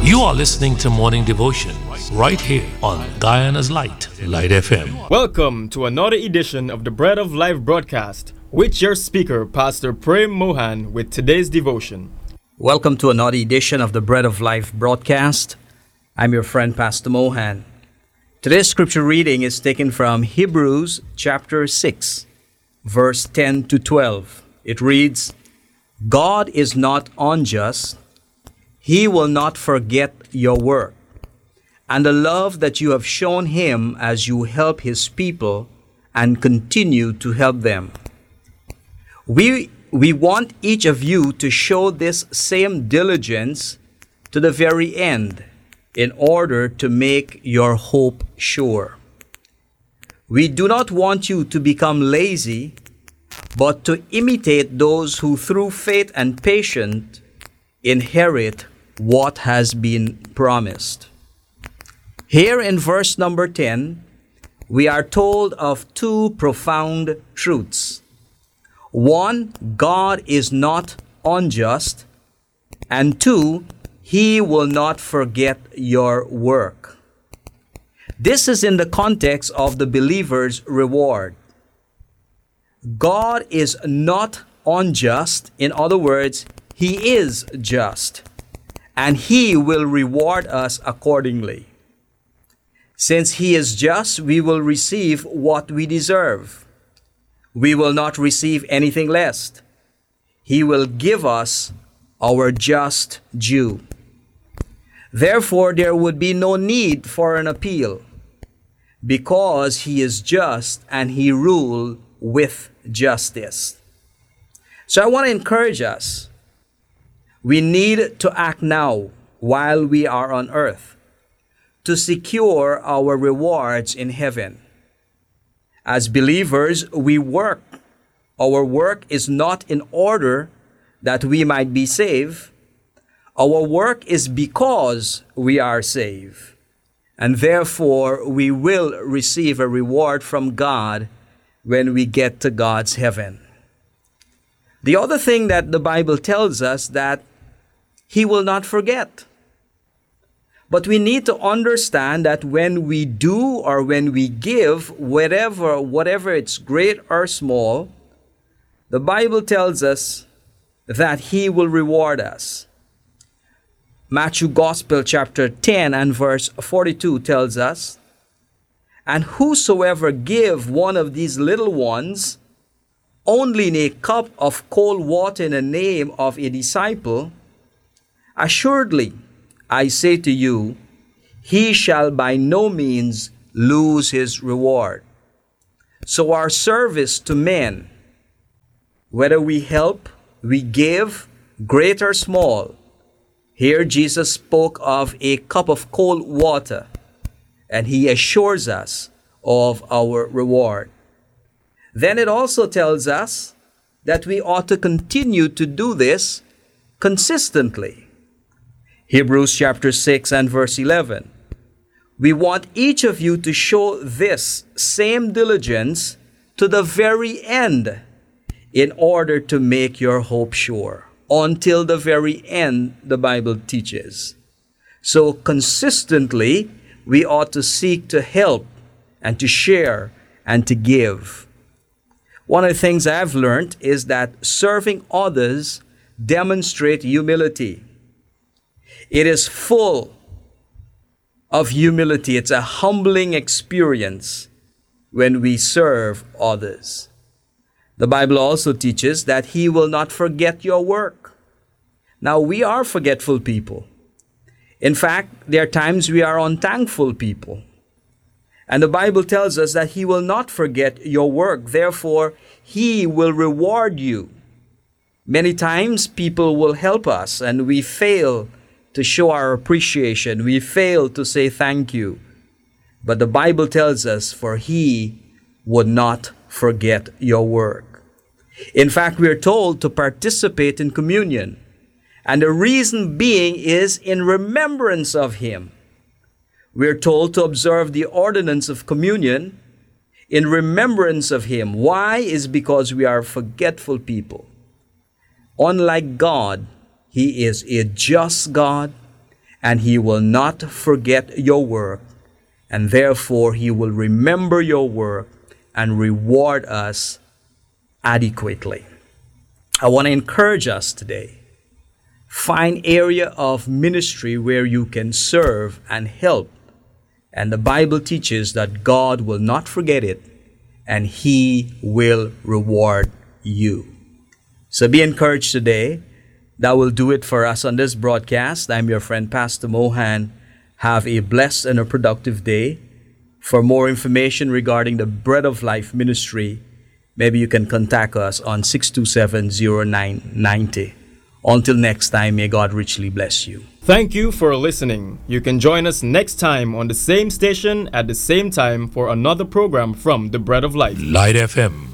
You are listening to Morning Devotion right here on Guyana's Light, Light FM. Welcome to another edition of the Bread of Life broadcast with your speaker, Pastor Prem Mohan, with today's devotion. Welcome to another edition of the Bread of Life broadcast. I'm your friend, Pastor Mohan. Today's scripture reading is taken from Hebrews chapter 6, verse 10 to 12. It reads, God is not unjust. He will not forget your work and the love that you have shown him as you help his people and continue to help them. We want each of you to show this same diligence to the very end in order to make your hope sure. We do not want you to become lazy, but to imitate those who through faith and patience inherit what has been promised. Here in verse number 10, we are told of two profound truths. One, God is not unjust, and two, he will not forget your work. This is in the context of the believer's reward. God is not unjust. In other words, he is just, and he will reward us accordingly. Since he is just, we will receive what we deserve. We will not receive anything less. He will give us our just due. Therefore, there would be no need for an appeal, because he is just and he rules with justice. So I want to encourage us. We need to act now while we are on earth to secure our rewards in heaven. As believers, we work. Our work is not in order that we might be saved. Our work is because we are saved. And therefore, we will receive a reward from God when we get to God's heaven. The other thing that the Bible tells us that he will not forget. But we need to understand that when we do or when we give, whatever it's great or small, the Bible tells us that he will reward us. Matthew Gospel chapter 10 and verse 42 tells us, and whosoever give one of these little ones only in a cup of cold water in the name of a disciple, assuredly, I say to you, he shall by no means lose his reward. So our service to men, whether we help, we give, great or small, here Jesus spoke of a cup of cold water, and he assures us of our reward. Then it also tells us that we ought to continue to do this consistently. Hebrews chapter 6 and verse 11. We want each of you to show this same diligence to the very end in order to make your hope sure. Until the very end, the Bible teaches. So consistently, we ought to seek to help and to share and to give. One of the things I've learned is that serving others demonstrates humility. It is full of humility. It's a humbling experience when we serve others. The Bible also teaches that he will not forget your work. Now, we are forgetful people. In fact, there are times we are unthankful people. And the Bible tells us that he will not forget your work. Therefore, he will reward you. Many times people will help us and we fail to show our appreciation. We fail to say thank you. But the Bible tells us, for he would not forget your work. In fact, we are told to participate in communion. And the reason being is in remembrance of him. We are told to observe the ordinance of communion in remembrance of him. Why? Is because we are forgetful people. Unlike God, he is a just God and He will not forget your work, and therefore He will remember your work and reward us adequately. I want to encourage us today. Find area of ministry where you can serve and help. And the Bible teaches that God will not forget it, and He will reward you. So be encouraged today. That will do it for us on this broadcast. I'm your friend, Pastor Mohan. Have a blessed and a productive day. For more information regarding the Bread of Life ministry, maybe you can contact us on 627-0990. Until next time, may God richly bless you. Thank you for listening. You can join us next time on the same station at the same time for another program from the Bread of Life. Light FM.